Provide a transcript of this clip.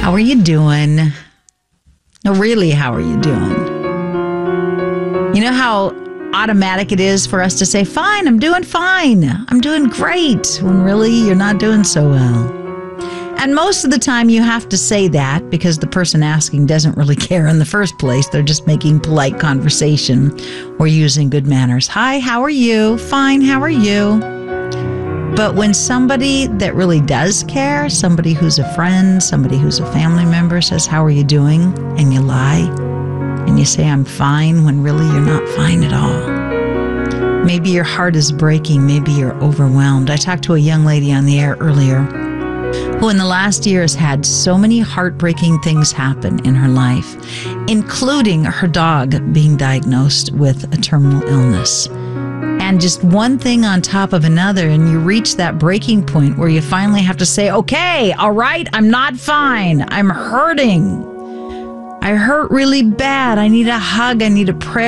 How are you doing? No, really, how are you doing? You know how automatic it is for us to say, fine, I'm doing fine. I'm doing great, when really you're not doing so well. And most of the time you have to say that because the person asking doesn't really care in the first place. They're just making polite conversation or using good manners. Hi, how are you? Fine, how are you? But when somebody that really does care, somebody who's a friend, somebody who's a family member says, how are you doing? And you lie and you say, I'm fine, when really you're not fine at all. Maybe your heart is breaking. Maybe you're overwhelmed. I talked to a young lady on the air earlier who in the last year has had so many heartbreaking things happen in her life, including her dog being diagnosed with a terminal illness. And just one thing on top of another, and you reach that breaking point where you finally have to say, okay, all right, I'm not fine. I'm hurting. I hurt really bad. I need a hug. I need a prayer.